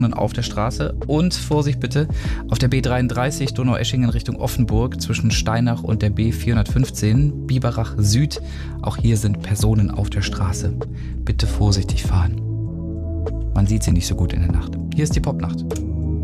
auf der Straße. Und Vorsicht bitte, auf der B33 Donaueschingen Richtung Offenburg zwischen Steinach und der B415 Biberach Süd. Auch hier sind Personen auf der Straße. Bitte vorsichtig fahren. Man sieht sie nicht so gut in der Nacht. Hier ist die Popnacht.